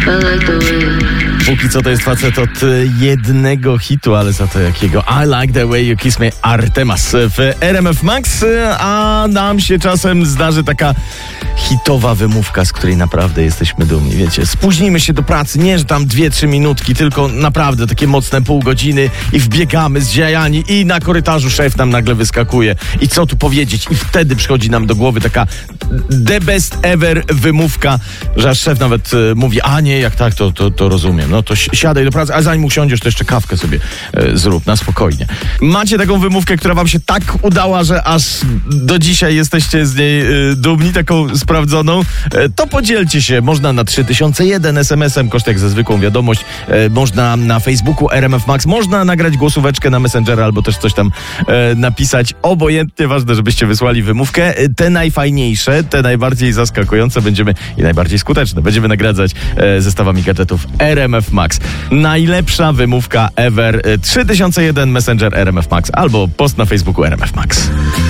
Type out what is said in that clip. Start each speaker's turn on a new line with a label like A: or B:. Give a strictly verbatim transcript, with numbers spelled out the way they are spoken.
A: Póki co to jest facet od jednego hitu, ale za to jakiego. I like the way you kiss me, Artemas w R M F Max, a nam się czasem zdarzy taka hitowa wymówka, z której naprawdę jesteśmy dumni. Wiecie, spóźnimy się do pracy, nie że tam dwie, trzy minutki, tylko naprawdę takie mocne pół godziny i wbiegamy zziajani i na korytarzu szef nam nagle wyskakuje. I co tu powiedzieć? I wtedy przychodzi nam do głowy taka the best ever wymówka, że aż szef nawet e, mówi, a nie, jak tak, to, to, to rozumiem. No to siadaj do pracy, a zanim usiądziesz, to jeszcze kawkę sobie e, zrób, na spokojnie. Macie taką wymówkę, która wam się tak udała, że aż do dzisiaj jesteście z niej e, dumni, taką sprawdzoną, e, to podzielcie się. Można na trzy tysiące jeden es em esem, koszt jak za zwykłą wiadomość. E, można na Facebooku R M F Max, można nagrać głosóweczkę na Messengera albo też coś tam e, napisać. Obojętnie, ważne, żebyście wysłali wymówkę. E, te najfajniejsze, te najbardziej zaskakujące będziemy i najbardziej skuteczne będziemy nagradzać e, zestawami gadżetów R M F Max. Najlepsza wymówka ever. E, trzy tysiące jeden Messenger R M F Max albo post na Facebooku R M F Max.